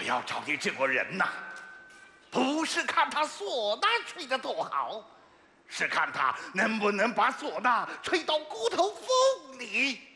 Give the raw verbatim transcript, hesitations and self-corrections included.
要找的这个人呐，不是看他唢呐吹得多好，是看他能不能把唢呐吹到骨头缝里。